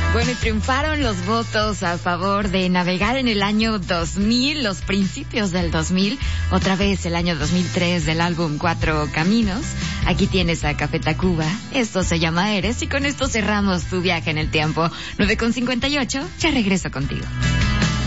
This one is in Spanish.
Bueno, y triunfaron los votos a favor de navegar en el año 2000, los principios del 2000, otra vez el año 2003 del álbum Cuatro Caminos. Aquí tienes a Café Tacuba, esto se llama Eres, y con esto cerramos tu viaje en el tiempo. 9:58, ya regreso contigo.